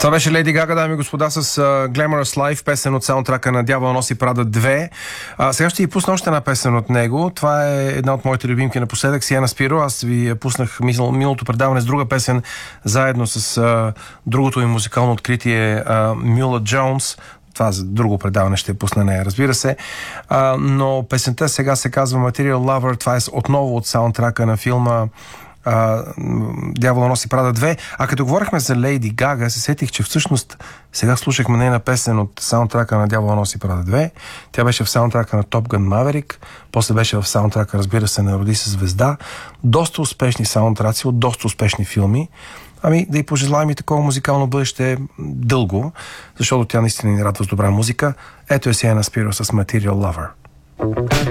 Това беше Леди Гага, дами и господа, с Glamorous Life, песен от саундтрака на Дявола носи Прада 2. Сега ще ви пусна още една песен от него. Това е една от моите любимки напоследък, Сиена Спиро. Аз ви пуснах миналото предаване с друга песен, заедно с другото ми музикално откритие Мюла Джонс. Това за друго предаване ще пусна нея, разбира се. Но песента сега се казва Material Lover. Това е отново от саундтрака на филма Дявола носи Прада 2. А като говорихме за Лейди Гага, се сетих, че всъщност сега слушахме нейна песен от саундтрака на Дявола носи Прада 2. Тя беше в саундтрака на Top Gun Maverick, после беше в саундтрака, разбира се, на Роди се звезда. Доста успешни саундтраци от доста успешни филми. Ами да й пожелаем и такова музикално бъдеще дълго, защото тя наистина ни радва с добра музика. Ето е Сиена Спиро с Material Lover.